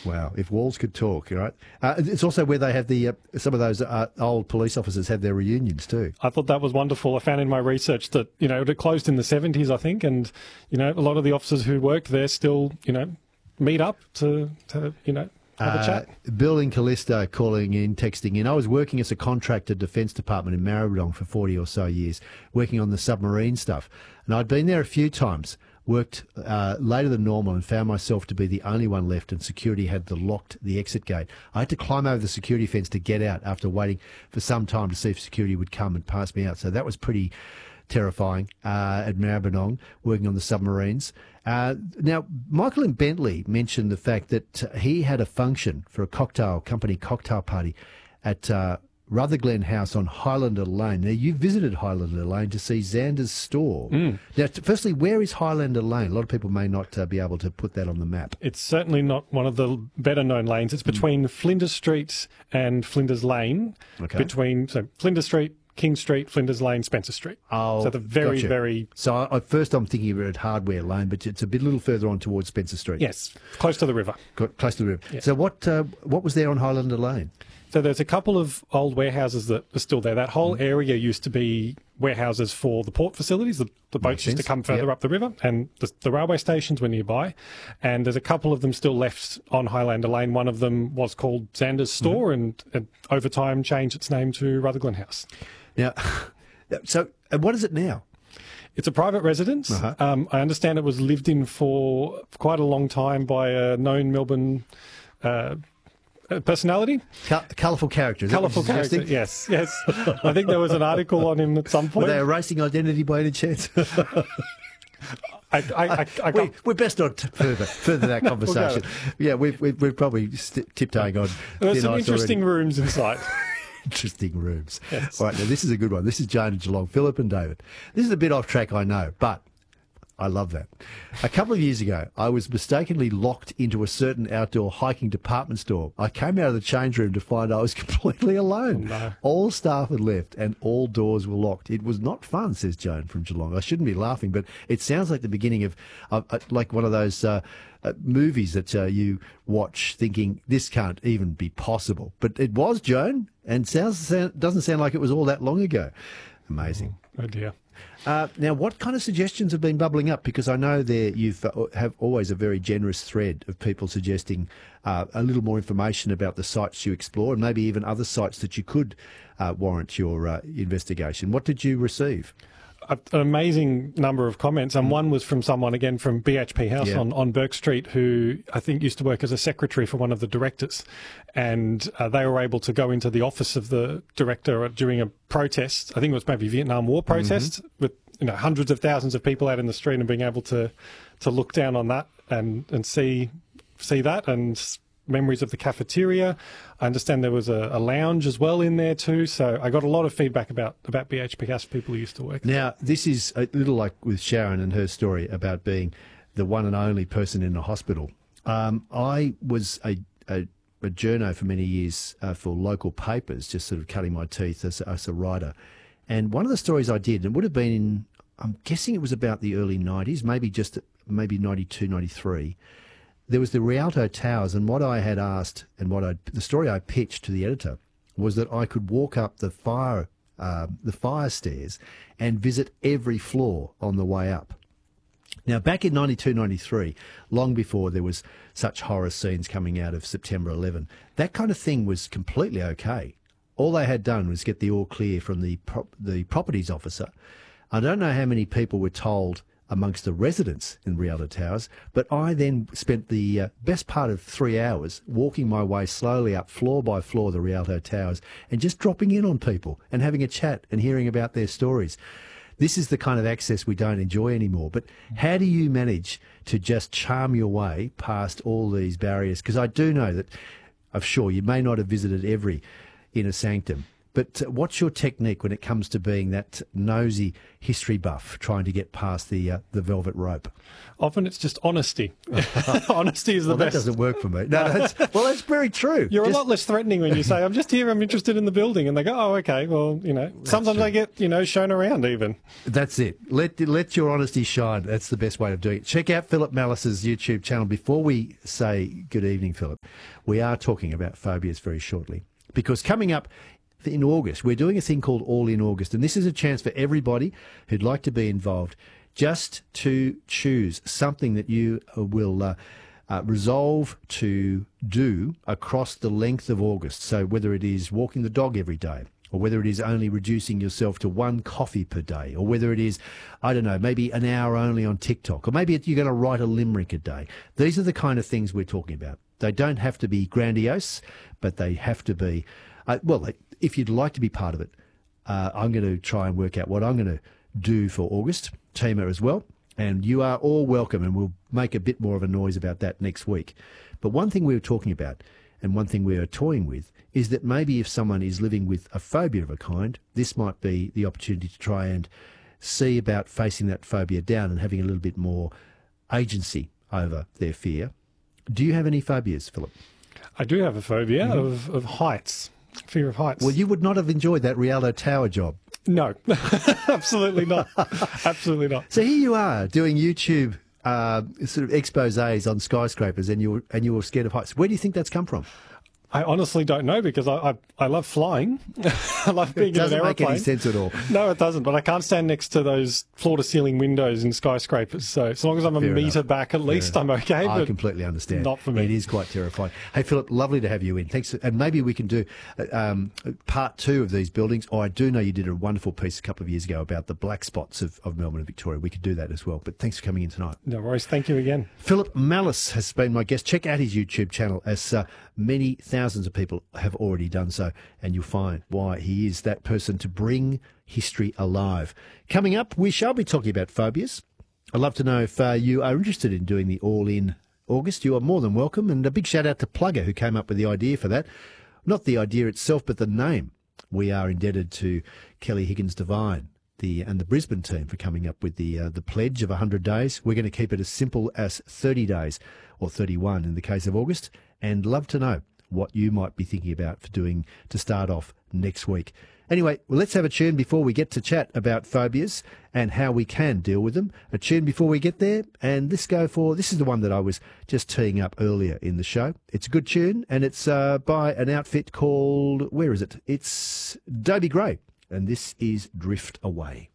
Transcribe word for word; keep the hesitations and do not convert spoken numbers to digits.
Wow, if walls could talk, right? Uh, it's also where they have the, uh, some of those uh, old police officers have their reunions too. I thought that was wonderful. I found in my research that, you know, it closed in the seventies, I think, and, you know, a lot of the officers who worked there still, you know, meet up to, to you know, have a Uh, chat. Bill in Callisto calling in, texting in. I was working as a contractor Defence Department in Maribyrnong for forty or so years, working on the submarine stuff. And I'd been there a few times, worked uh, later than normal and found myself to be the only one left, and security had the locked the exit gate. I had to climb over the security fence to get out after waiting for some time to see if security would come and pass me out. So that was pretty terrifying uh, at Maribyrnong, working on the submarines. Uh, now, Michael in Bentley mentioned the fact that uh, he had a function for a cocktail company cocktail party at uh, Rutherglen House on Highlander Lane. Now, you visited Highlander Lane to see Xander's store. Mm. Now, t- firstly, where is Highlander Lane? A lot of people may not uh, be able to put that on the map. It's certainly not one of the better-known lanes. It's between Flinders Street and Flinders Lane. Okay. Between, so Flinders Street, King Street, Flinders Lane, Spencer Street. Oh, so the very, gotcha. very... So I, at first I'm thinking of it at Hardware Lane, but it's a bit little further on towards Spencer Street. Yes, close to the river. Got close to the river. Yeah. So what uh, what was there on Highlander Lane? So there's a couple of old warehouses that are still there. That whole Mm. area used to be warehouses for the port facilities. The, the boats Makes used to sense. come further Yep. up the river, and the, the railway stations were nearby. And there's a couple of them still left on Highlander Lane. One of them was called Xander's Store, Mm-hmm. and, and over time changed its name to Rutherglen House. Now, so and what is it now? It's a private residence. Uh-huh. Um, I understand it was lived in for quite a long time by a known Melbourne uh, personality. Col- colourful character. Is that what Colourful you're character, suggesting? yes, yes. I think there was an article on him at some Were point. they erasing identity by any chance? I, I, I, I we, can't- we're best not to further further that conversation. Yeah, we've, we've, we're probably st- tiptoeing on. There's thin some ice interesting already. rooms inside. Interesting rooms. Yes. All right, now this is a good one. This is Joan and Geelong, Philip and David. This is a bit off track, I know, but I love that. A couple of years ago, I was mistakenly locked into a certain outdoor hiking department store. I came out of the change room to find I was completely alone. Oh, no. All staff had left and all doors were locked. It was not fun, says Joan from Geelong. I shouldn't be laughing, but it sounds like the beginning of, of uh, like one of those uh, uh, movies that uh, you watch thinking, this can't even be possible. But it was, Joan, and sounds sound, doesn't sound like it was all that long ago. Amazing. Oh dear. Uh, now, what kind of suggestions have been bubbling up? Because I know there you've uh, have always a very generous thread of people suggesting uh, a little more information about the sites you explore, and maybe even other sites that you could uh, warrant your uh, investigation. What did you receive? A- An amazing number of comments, and one was from someone, again, from B H P House Yeah. on, on Burke Street, who I think used to work as a secretary for one of the directors. And uh, they were able to go into the office of the director during a protest. I think it was maybe Vietnam War protest, with you know hundreds of thousands of people out in the street, and being able to, to look down on that and, and see see that, and s- memories of the cafeteria. I understand there was a, a lounge as well in there too. So I got a lot of feedback about, about B H P House, people who used to work there. Now, this is a little like with Sharon and her story about being the one and only person in the hospital. Um, I was a, a, a journo for many years uh, for local papers, just sort of cutting my teeth as, as a writer. And one of the stories I did, it would have been in, I'm guessing it was about the early nineties, maybe just maybe ninety-two, ninety-three. There was the Rialto Towers, and what I had asked and what I the story I pitched to the editor was that I could walk up the fire uh, the fire stairs and visit every floor on the way up. Now, back in ninety-two, ninety-three, long before there was such horror scenes coming out of September eleventh, that kind of thing was completely okay. All they had done was get the all clear from the prop- the properties officer. I don't know how many people were told amongst the residents in Rialto Towers, but I then spent the uh, best part of three hours walking my way slowly up floor by floor the Rialto Towers and just dropping in on people and having a chat and hearing about their stories. This is the kind of access we don't enjoy anymore. But how do you manage to just charm your way past all these barriers? Because I do know that, I'm sure you may not have visited every inner sanctum, But uh, what's your technique when it comes to being that nosy history buff, trying to get past the uh, the velvet rope? Often it's just honesty. Honesty is the Well, that best. doesn't work for me. No, that's, well, that's very true. You're Just- a lot less threatening when you say, I'm just here, I'm interested in the building. And they go, oh, okay, well, you know, sometimes true. they get, you know, shown around even. That's it. Let let your honesty shine. That's the best way of doing it. Check out Philip Mallis's YouTube channel. Before we say good evening, Philip, we are talking about phobias very shortly, because coming up in August, we're doing a thing called All in August, and this is a chance for everybody who'd like to be involved just to choose something that you will uh, uh, resolve to do across the length of August. So whether it is walking the dog every day, or whether it is only reducing yourself to one coffee per day, or whether it is, I don't know, maybe an hour only on TikTok, or maybe you're going to write a limerick a day. These are the kind of things we're talking about. They don't have to be grandiose, but they have to be, uh, well, if you'd like to be part of it, uh, I'm going to try and work out what I'm going to do for August, Tima as well, and you are all welcome, and we'll make a bit more of a noise about that next week. But one thing we were talking about, and one thing we are toying with, is that maybe if someone is living with a phobia of a kind, this might be the opportunity to try and see about facing that phobia down and having a little bit more agency over their fear. Do you have any phobias, Philip? I do have a phobia Mm-hmm. of, of heights, fear of heights. Well, you would not have enjoyed that Rialto Tower job. No, absolutely not. Absolutely not. So here you are doing YouTube uh, sort of exposés on skyscrapers, and you were, and you were scared of heights. Where do you think that's come from? I honestly don't know, because I I, I love flying. I love being It doesn't in an make aeroplane. any sense at all. No, it doesn't. But I can't stand next to those floor-to-ceiling windows in skyscrapers. So as long as I'm a Fair metre enough. back, at least I'm okay. I But completely understand. not for me. It is quite terrifying. Hey, Philip, lovely to have you in. Thanks. And maybe we can do uh, um, part two of these buildings. Oh, I do know you did a wonderful piece a couple of years ago about the black spots of, of Melbourne and Victoria. We could do that as well. But thanks for coming in tonight. no worries. Thank you again. Philip Mallis has been my guest. Check out his YouTube channel, as uh, many thousands of people have already done so, and you'll find why he is that person to bring history alive. Coming up, we shall be talking about phobias. I'd love to know if uh, you are interested in doing the All In August. You are more than welcome, and a big shout out to Plugger, who came up with the idea for that. Not the idea itself, but the name. We are indebted to Kelly Higgins Devine the and the Brisbane team for coming up with the uh, the pledge of one hundred days. We're going to keep it as simple as thirty days, or thirty-one in the case of August, and love to know what you might be thinking about for doing to start off next week. Anyway, well, let's have a tune before we get to chat about phobias and how we can deal with them. A tune before we get there, and this go for this is the one that I was just teeing up earlier in the show. It's a good tune, and it's uh, by an outfit called, where is it? It's Dobie Gray, and this is Drift Away.